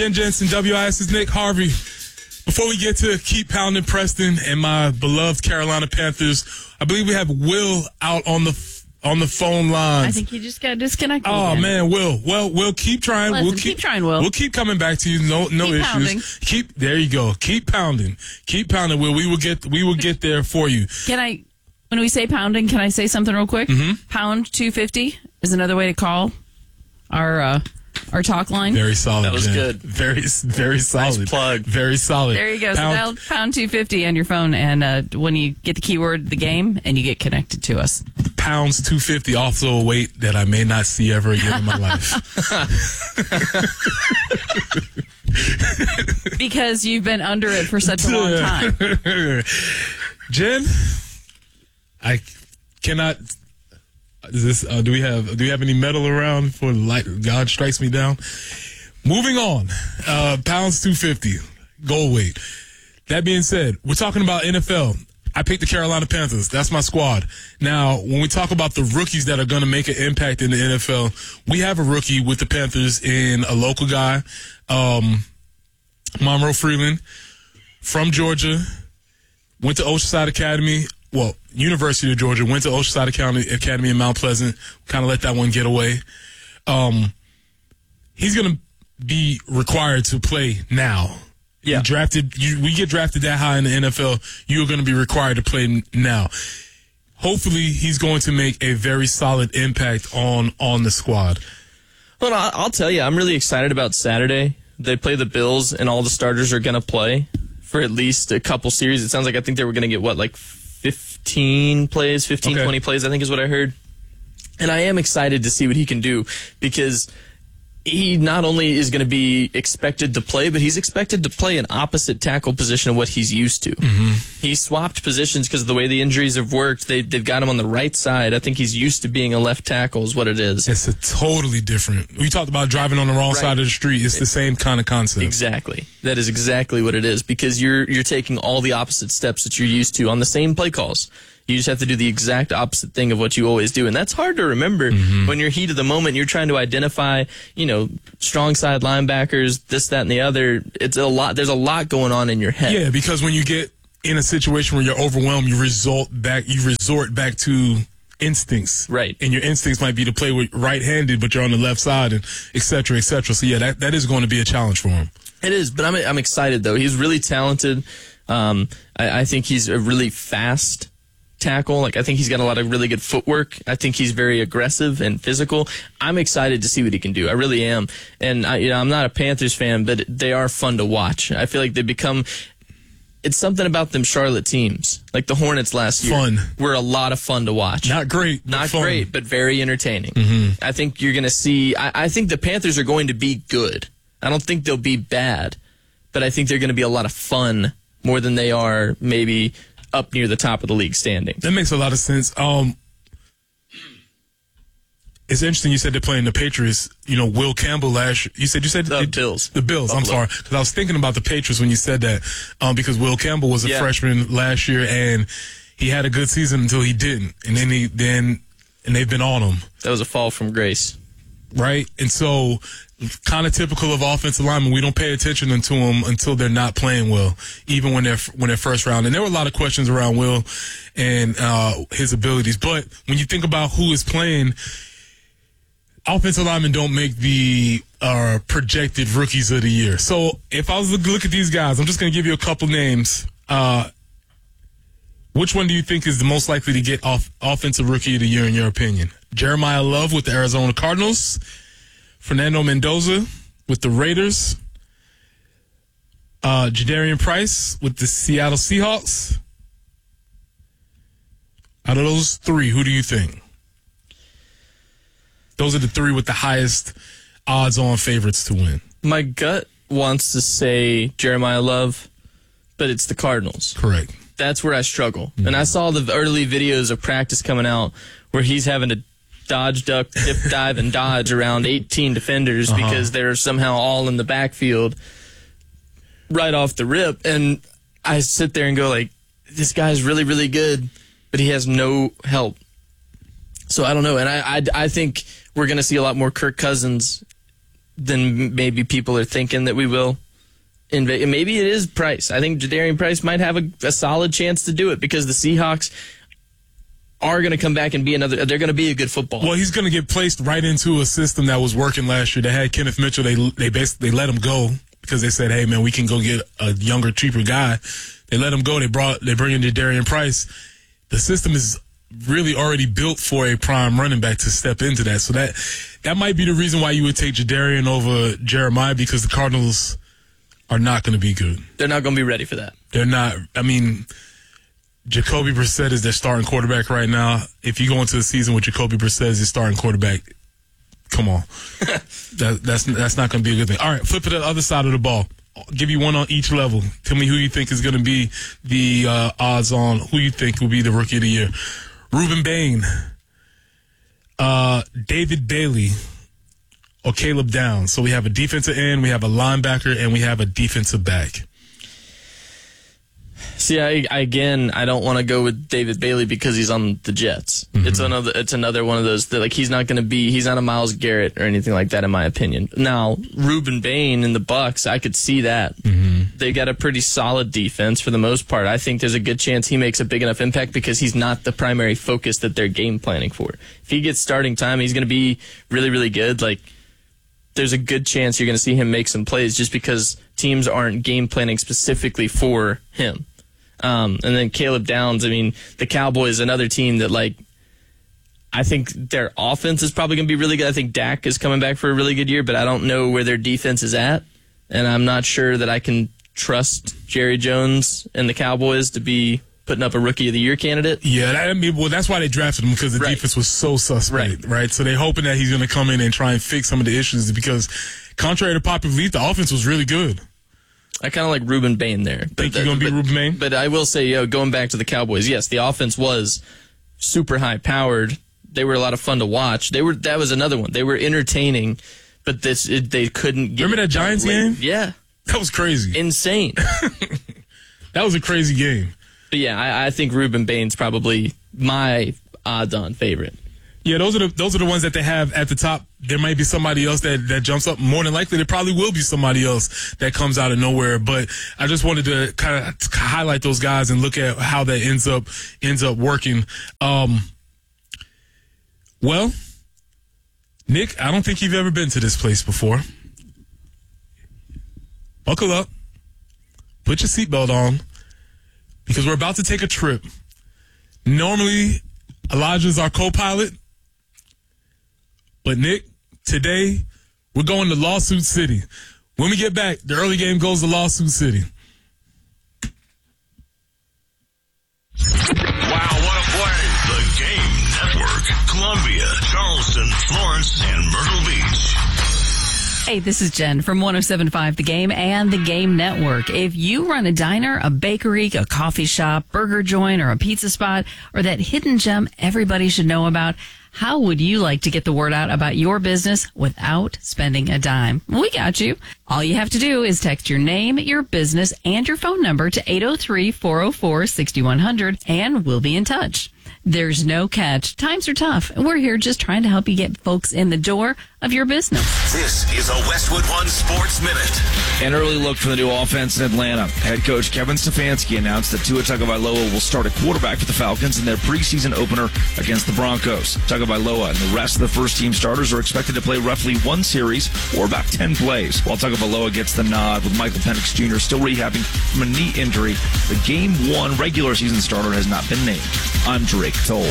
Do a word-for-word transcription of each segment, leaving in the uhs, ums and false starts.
Jen Jensen, W I S's Nick Harvey. Before we get to Keep Pounding Preston and my beloved Carolina Panthers, I believe we have Will out on the on the phone lines. I think you just got disconnected. Oh again. man, Will. Well, we'll keep trying. Listen, we'll keep, keep trying, Will. We'll keep coming back to you. No, no Keep issues. pounding. Keep there. You go. Keep pounding. Keep pounding, Will. We will get. We will get there for you. Can I? When we say pounding, can I say something real quick? Mm-hmm. Pound two fifty is another way to call our uh, our talk line. Very solid. That was Jen. good. Very, very solid. Nice plug. Very solid. There you go. Pound, So dial pound two fifty on your phone, and uh, when you get the keyword the game, and you get connected to us. pounds two fifty. Also a weight that I may not see ever again in my life. Because you've been under it for such a long time. Jen, I cannot. Is this? Uh, do we have? Do we have any metal around for light? God strikes me down. Moving on. Uh, pounds two fifty. Goal weight. That being said, we're talking about N F L. I picked the Carolina Panthers. That's my squad. Now, when we talk about the rookies that are going to make an impact in the N F L, we have a rookie with the Panthers in a local guy, um, Monroe Freeland, from Georgia, went to Oceanside Academy. Well, University of Georgia, went to Oceanside Academy in Mount Pleasant. Kind of let that one get away. Um, he's going to be required to play now. Yeah. You drafted, you, we get drafted that high in the N F L, you're going to be required to play now. Hopefully, he's going to make a very solid impact on on the squad. Well, I'll tell you, I'm really excited about Saturday. They play the Bills, and all the starters are going to play for at least a couple series. It sounds like I think they were going to get, what, like fifteen plays, fifteen, okay. twenty plays, I think is what I heard. And I am excited to see what he can do because he not only is going to be expected to play, but he's expected to play an opposite tackle position of what he's used to. Mm-hmm. He swapped positions because of the way the injuries have worked. They, they've got him on the right side. I think he's used to being a left tackle is what it is. It's a totally different. We talked about driving on the wrong Right. side of the street. It's the same kind of concept. Exactly. That is exactly what it is because you're you're taking all the opposite steps that you're used to on the same play calls. You just have to do the exact opposite thing of what you always do. And that's hard to remember mm-hmm. when you're heat of the moment. You're trying to identify, you know, strong side linebackers, this, that, and the other. It's a lot. There's a lot going on in your head. Yeah, because when you get in a situation where you're overwhelmed, you resort back, you resort back to instincts. Right. And your instincts might be to play with right-handed, but you're on the left side, and et cetera, et cetera. So, yeah, that, that is going to be a challenge for him. It is, but I'm I'm excited, though. He's really talented. Um, I, I think he's a really fast tackle. Like, I think he's got a lot of really good footwork. I think he's very aggressive and physical. I'm excited to see what he can do. I really am. And I, you know, I'm not a Panthers fan, but they are fun to watch. I feel like they become. It's something about them Charlotte teams, like the Hornets last year, fun. were a lot of fun to watch. Not great, not fun. great, but very entertaining. Mm-hmm. I think you're going to see. I, I think the Panthers are going to be good. I don't think they'll be bad, but I think they're going to be a lot of fun more than they are maybe up near the top of the league standings. That makes a lot of sense. Um, it's interesting you said they're playing the Patriots. You know, Will Campbell last year. You said, you said the it, Bills. The Bills, Buffalo. I'm sorry. Because I was thinking about the Patriots when you said that um, because Will Campbell was a yeah. freshman last year and he had a good season until he didn't. And then he, then, and they've been on him. That was a fall from grace. Right? And so, kind of typical of offensive linemen, we don't pay attention to them until they're not playing well, even when they're when they're first round. And there were a lot of questions around Will and uh, his abilities. But when you think about who is playing, offensive linemen don't make the uh, projected rookies of the year. So if I was to look at these guys, I'm just going to give you a couple names. Uh, which one do you think is the most likely to get off offensive rookie of the year in your opinion? Jeremiah Love with the Arizona Cardinals, Fernando Mendoza with the Raiders, uh, Jadarian Price with the Seattle Seahawks. Out of those three, who do you think? Those are the three with the highest odds-on favorites to win. My gut wants to say Jeremiah Love, but it's the Cardinals. Correct. That's where I struggle. Mm-hmm. And I saw the early videos of practice coming out where he's having to dodge, duck, dip, dive, and dodge around eighteen defenders uh-huh. because they're somehow all in the backfield right off the rip. And I sit there and go, like, this guy's really, really good, but he has no help. So I don't know. And I, I, I think we're going to see a lot more Kirk Cousins than maybe people are thinking that we will. And maybe it is Price. I think Jadarian Price might have a, a solid chance to do it because the Seahawks are going to come back and be another. They're going to be a good football. Well, he's going to get placed right into a system that was working last year. They had Kenneth Mitchell. They they basically they let him go because they said, "Hey, man, we can go get a younger, cheaper guy." They let him go. They brought they bring in Jadarian Price. The system is really already built for a prime running back to step into that. So that that might be the reason why you would take Jadarian over Jeremiah because the Cardinals are not going to be good. They're not going to be ready for that. They're not. I mean, Jacoby Brissett is their starting quarterback right now. If you go into the season with Jacoby Brissett as your starting quarterback, come on. that, that's that's not going to be a good thing. All right, flip it to the other side of the ball. I'll give you one on each level. Tell me who you think is going to be the uh, odds on who you think will be the rookie of the year. Ruben Bain, uh, David Bailey, or Caleb Downs. So we have a defensive end, we have a linebacker, and we have a defensive back. See, I, I, again, I don't want to go with David Bailey because he's on the Jets. Mm-hmm. It's another, it's another one of those that, like, he's not going to be, he's not a Myles Garrett or anything like that, in my opinion. Now, Ruben Bain in the Bucs, I could see that. Mm-hmm. They got a pretty solid defense for the most part. I think there's a good chance he makes a big enough impact because he's not the primary focus that they're game planning for. If he gets starting time, he's going to be really, really good. Like, there's a good chance you're going to see him make some plays just because teams aren't game planning specifically for him. Um, and then Caleb Downs, I mean, the Cowboys, another team that, like, I think their offense is probably going to be really good. I think Dak is coming back for a really good year, but I don't know where their defense is at. And I'm not sure that I can trust Jerry Jones and the Cowboys to be putting up a Rookie of the Year candidate. Yeah, that, I mean, well, that's why they drafted him, because the right. defense was so suspect, right. right? So they're hoping that he's going to come in and try and fix some of the issues because, contrary to popular belief, the offense was really good. I kind of like Ruben Bain there. Think you're going to be Ruben Bain? But I will say, yo, going back to the Cowboys, yes, the offense was super high-powered. They were a lot of fun to watch. They were That was another one. They were entertaining, but this it, they couldn't get... Remember that Giants game? Yeah. That was crazy. Insane. That was a crazy game. But yeah, I, I think Ruben Bain's probably my odds-on favorite. Yeah, those are the those are the ones that they have at the top. There might be somebody else that, that jumps up. More than likely, there probably will be somebody else that comes out of nowhere. But I just wanted to kind of highlight those guys and look at how that ends up ends up working. Um, well, Nick, I don't think you've ever been to this place before. Buckle up, put your seatbelt on, because we're about to take a trip. Normally, Elijah's our co-pilot. But, Nick, today, we're going to Lawsuit City. When we get back, the early game goes to Lawsuit City. Wow, what a play. The Game Network. Columbia, Charleston, Florence, and Myrtle Beach. Hey, this is Jen from one oh seven point five The Game and The Game Network. If you run a diner, a bakery, a coffee shop, burger joint, or a pizza spot, or that hidden gem everybody should know about, how would you like to get the word out about your business without spending a dime? We got you. All you have to do is text your name, your business, and your phone number to eight oh three, four oh four, six one zero zero, and we'll be in touch. There's no catch. Times are tough, and we're here just trying to help you get folks in the door of your business. This is a Westwood One Sports Minute. An early look for the new offense in Atlanta. Head coach Kevin Stefanski announced that Tua Tagovailoa will start a quarterback for the Falcons in their preseason opener against the Broncos. Tagovailoa and the rest of the first-team starters are expected to play roughly one series or about ten plays. While Tagovailoa gets the nod with Michael Penix Junior still rehabbing from a knee injury, the game one regular season starter has not been named. I'm Drake Toll.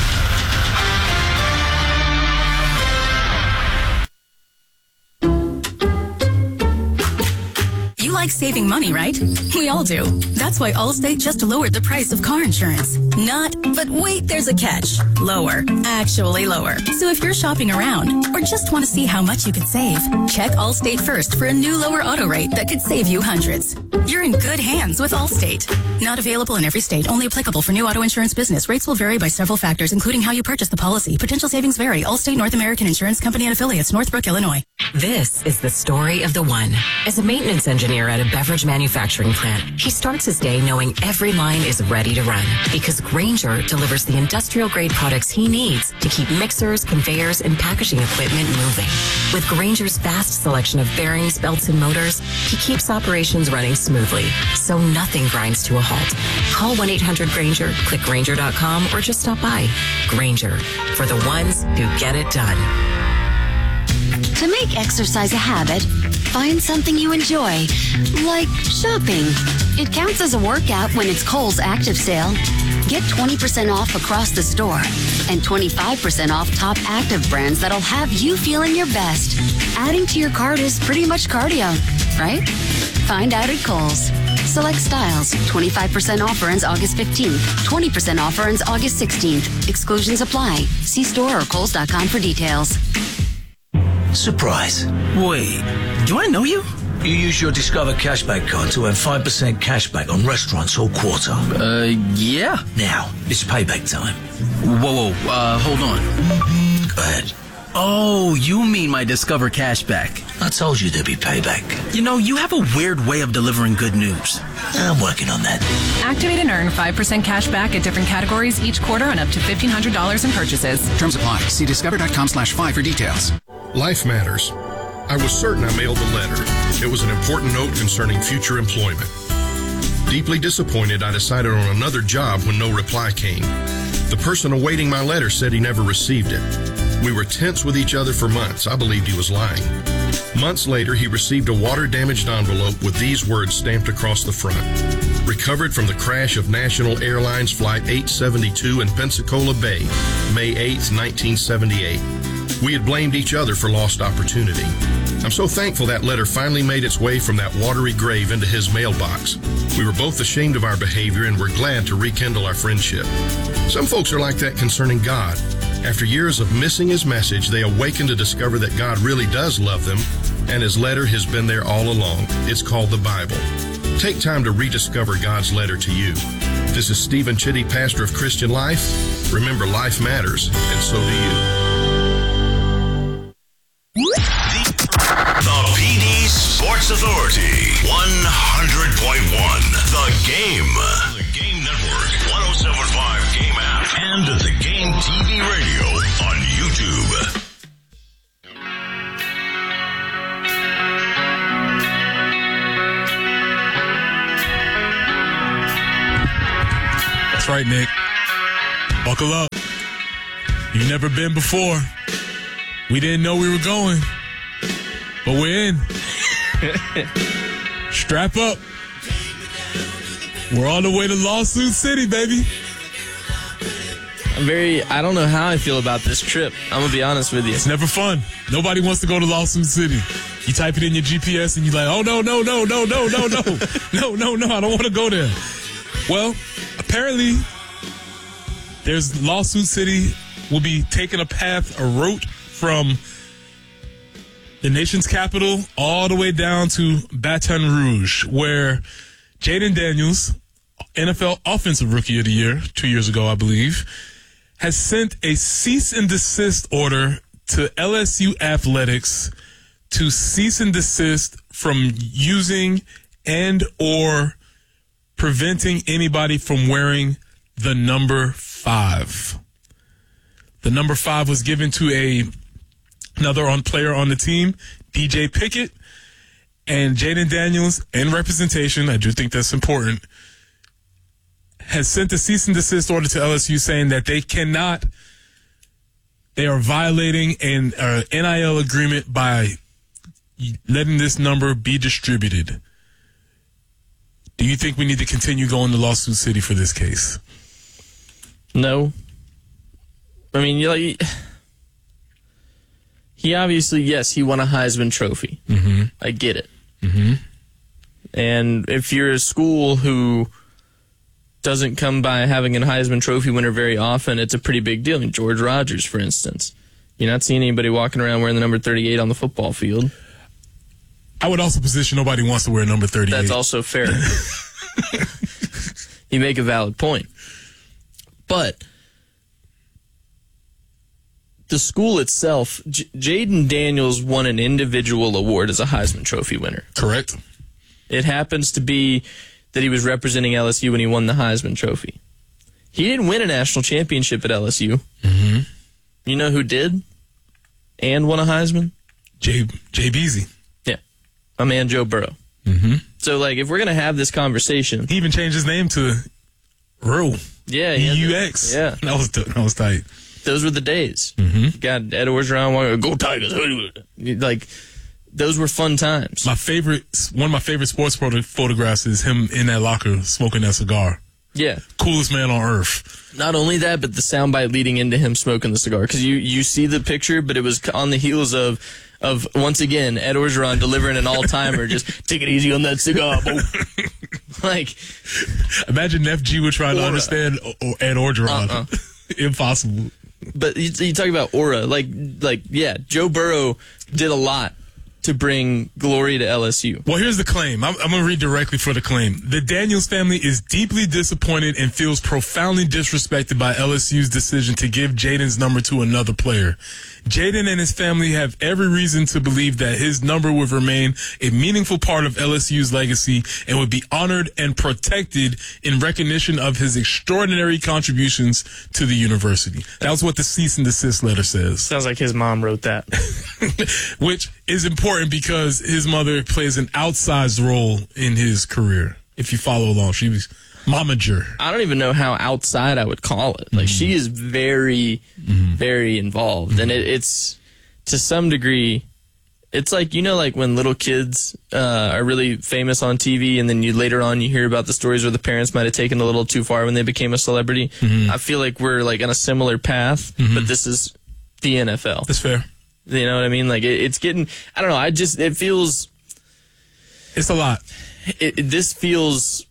You like saving money, right? We all do. That's why Allstate just lowered the price of car insurance. Not, but wait, there's a catch. Lower. Actually lower. So if you're shopping around or just want to see how much you could save, check Allstate first for a new lower auto rate that could save you hundreds. You're in good hands with Allstate. Not available in every state. Only applicable for new auto insurance business. Rates will vary by several factors, including how you purchase the policy. Potential savings vary. Allstate North American Insurance Company and Affiliates, Northbrook, Illinois. This is the story of the one. As a maintenance engineer engineer at a beverage manufacturing plant. He starts his day knowing every line is ready to run because Grainger delivers the industrial-grade products he needs to keep mixers, conveyors, and packaging equipment moving. With Grainger's vast selection of bearings, belts, and motors, he keeps operations running smoothly, so nothing grinds to a halt. Call one eight hundred Grainger, click Grainger dot com, or just stop by. Grainger, for the ones who get it done. To make exercise a habit, find something you enjoy, like shopping. It counts as a workout when it's Kohl's Active Sale. Get twenty percent off across the store and twenty-five percent off top active brands that'll have you feeling your best. Adding to your cart is pretty much cardio, right? Find out at Kohl's. Select styles. twenty-five percent offer ends August fifteenth. twenty percent offer ends August sixteenth. Exclusions apply. See store or kohls dot com for details. Surprise. Wait, do I know you? You use your Discover Cashback card to earn five percent cashback on restaurants all quarter. Uh, yeah. Now, it's payback time. Whoa, whoa, uh, hold on. Go ahead. Oh, you mean my Discover Cashback. I told you there'd be payback. You know, you have a weird way of delivering good news. I'm working on that. Activate and earn five percent cash back at different categories each quarter and up to fifteen hundred dollars in purchases. Terms apply. See discover dot com slash five for details. Life matters. I was certain I mailed the letter. It was an important note concerning future employment. Deeply disappointed, I decided on another job when no reply came. The person awaiting my letter said he never received it. We were tense with each other for months. I believed he was lying. Months later, he received a water-damaged envelope with these words stamped across the front. Recovered from the crash of National Airlines Flight eight seventy-two in Pensacola Bay, May eighth, nineteen seventy-eight. We had blamed each other for lost opportunity. I'm so thankful that letter finally made its way from that watery grave into his mailbox. We were both ashamed of our behavior and were glad to rekindle our friendship. Some folks are like that concerning God. After years of missing his message, they awaken to discover that God really does love them, and his letter has been there all along. It's called the Bible. Take time to rediscover God's letter to you. This is Stephen Chitty, pastor of Christian Life. Remember, life matters, and so do you. The P D Sports Authority, one hundred point one. The Game. The Game Network, ten seventy-five Game app, and the Game T V radio on YouTube. That's right, Nick. Buckle up. You've never been before. We didn't know we were going, but we're in. Strap up. We're on the way to Lawsuit City, baby. I'm very, I don't know how I feel about this trip. I'm going to be honest with you. It's never fun. Nobody wants to go to Lawsuit City. You type it in your G P S and you're like, oh, no, no, no, no, no, no, no. No, no, no, I don't want to go there. Well, apparently, there's Lawsuit City will be taking a path, a route from the nation's capital all the way down to Baton Rouge, where Jaden Daniels, N F L Offensive Rookie of the Year, two years ago, I believe, has sent a cease and desist order to L S U Athletics to cease and desist from using and or preventing anybody from wearing the number five. The number five was given to a another on player on the team, D J Pickett, and Jaden Daniels, in representation, I do think that's important, has sent a cease and desist order to L S U saying that they cannot, they are violating an uh, N I L agreement by letting this number be distributed. Do you think we need to continue going to Lawsuit City for this case? No. I mean, you like, he obviously, yes, he won a Heisman Trophy. Mm-hmm. I get it. Mm-hmm. And if you're a school who doesn't come by having a Heisman Trophy winner very often, it's a pretty big deal. I mean, George Rogers, for instance. You're not seeing anybody walking around wearing the number thirty-eight on the football field. I would also position nobody wants to wear number thirty-eight. That's also fair. You make a valid point. But the school itself, J- Jaden Daniels won an individual award as a Heisman Trophy winner. Correct. It happens to be that he was representing L S U when he won the Heisman Trophy. He didn't win a national championship at L S U. Mm-hmm. You know who did and won a Heisman? Jay, Jay Beasley. Yeah. My man Joe Burrow. Mm-hmm. So, like, if we're going to have this conversation... He even changed his name to Rue. Yeah. E U X. Yeah. That was, that was tight. Those were the days. Mm-hmm. Got Ed Orgeron, go Tigers. Like, those were fun times. My favorite, one of my favorite sports photo- photographs is him in that locker smoking that cigar. Yeah. Coolest man on earth. Not only that, but the soundbite leading into him smoking the cigar. Because you, you see the picture, but it was on the heels of, of once again, Ed Orgeron delivering an all-timer. Just take it easy on that cigar, bro. Like, imagine F G would try to understand Ed Orgeron. Uh-uh. Impossible. But you, you talk about aura, like, like yeah, Joe Burrow did a lot to bring glory to L S U. Well, here's the claim. I'm, I'm going to read directly for the claim. The Daniels family is deeply disappointed and feels profoundly disrespected by L S U's decision to give Jaden's number to another player. Jaden and his family have every reason to believe that his number would remain a meaningful part of L S U's legacy and would be honored and protected in recognition of his extraordinary contributions to the university. That was what the cease and desist letter says. Sounds like his mom wrote that. Which is important because his mother plays an outsized role in his career. If you follow along, she was momager. I don't even know how outside I would call it. Like, mm-hmm. she is very, mm-hmm. very involved. Mm-hmm. And it, it's, to some degree, it's like, you know, like when little kids uh, are really famous on T V and then you later on you hear about the stories where the parents might have taken a little too far when they became a celebrity. Mm-hmm. I feel like we're like on a similar path, mm-hmm. but this is the N F L. That's fair. You know what I mean? Like, it, it's getting, I don't know, I just, it feels. It's a lot. It, it, this feels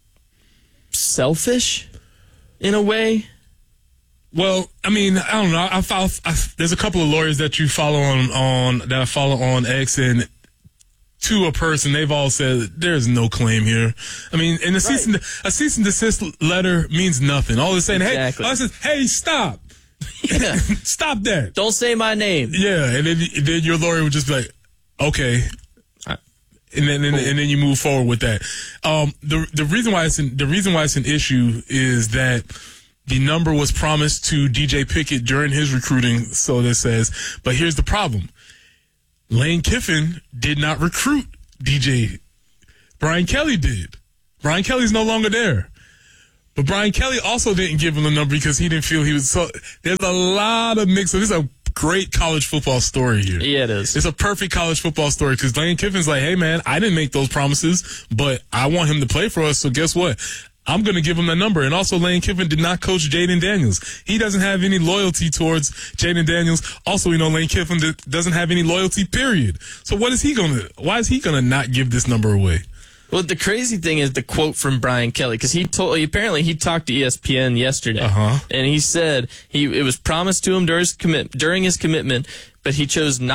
selfish in a way. Well, I mean, I don't know. I follow. I, there's a couple of lawyers that you follow on on that I follow on X, and to a person, they've all said there's no claim here. I mean, and a right. cease and a cease and desist letter means nothing. All it's saying, exactly. hey, all it says, hey, stop, yeah. stop that. Don't say my name. Yeah, and then then your lawyer would just be like, okay. And then, and, and then you move forward with that. Um, the the reason why it's an, the reason why it's an issue is that the number was promised to D J Pickett during his recruiting. So that says, but here's the problem: Lane Kiffin did not recruit D J. Brian Kelly did. Brian Kelly's no longer there. But Brian Kelly also didn't give him the number because he didn't feel he was. So there's a lot of mix. So this is a great college football story here. Yeah, it is. It's a perfect college football story because Lane Kiffin's like, hey, man, I didn't make those promises, but I want him to play for us. So guess what? I'm going to give him that number. And also, Lane Kiffin did not coach Jaden Daniels. He doesn't have any loyalty towards Jaden Daniels. Also, you know, Lane Kiffin doesn't have any loyalty, period. So what is he going to, why is he going to not give this number away? Well, the crazy thing is the quote from Brian Kelly, because he told, apparently he talked to E S P N yesterday, uh-huh. and he said he it was promised to him during his, commit, during his commitment, but he chose not